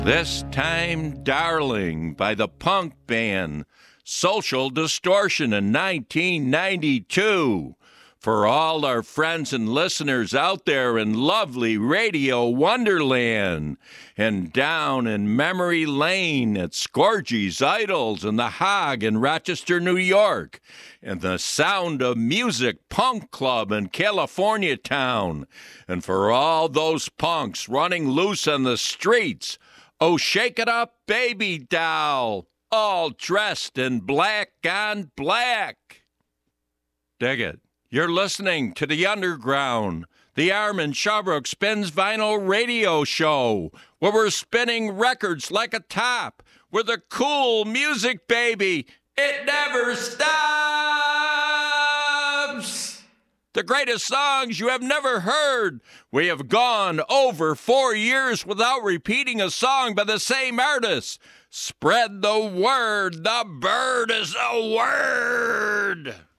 This Time Darling by the punk band Social Distortion in 1992. For all our friends and listeners out there in lovely Radio Wonderland and down in Memory Lane at Scorgy's Idols and the Hog in Rochester, New York, and the Sound of Music Punk Club in California Town, and for all those punks running loose on the streets, oh, shake it up, baby doll, all dressed in black on black. Dig it. You're listening to The Underground, the Armin Shabrook Spins Vinyl Radio Show, where we're spinning records like a top, with the cool music, baby. It never stops. The greatest songs you have never heard. We have gone over 4 years without repeating a song by the same artist. Spread the word. The bird is a word.